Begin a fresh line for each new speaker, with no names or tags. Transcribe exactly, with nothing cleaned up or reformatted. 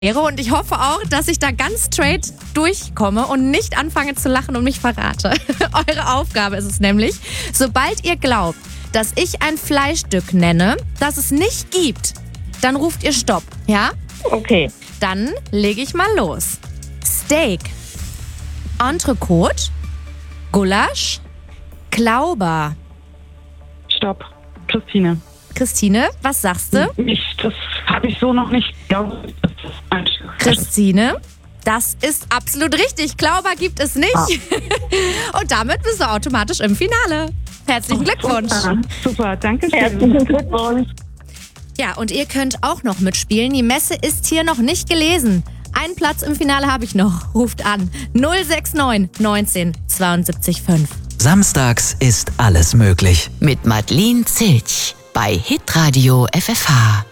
Und ich hoffe auch, dass ich da ganz straight durchkomme und nicht anfange zu lachen und mich verrate. Eure Aufgabe ist es nämlich, sobald ihr glaubt, dass ich ein Fleischstück nenne, das es nicht gibt, dann ruft ihr Stopp, ja?
Okay.
Dann lege ich mal los. Steak, Entrecote, Gulasch, Klauber.
Stopp. Christine.
Christine, was sagst du?
Ich, das habe ich so noch nicht. Glaube, das ist falsch.
Christine, das ist absolut richtig. Klauber gibt es nicht.
Ah.
Und damit bist du automatisch im Finale. Herzlichen Glückwunsch.
Super, super, danke schön.
Herzlichen Glückwunsch.
Ja, und ihr könnt auch noch mitspielen. Die Messe ist hier noch nicht gelesen. Einen Platz im Finale habe ich noch. Ruft an null sechs neun neunzehn zweiundsiebzig fünf.
Samstags ist alles möglich.
Mit Madeleine Zilch bei Hitradio F F H.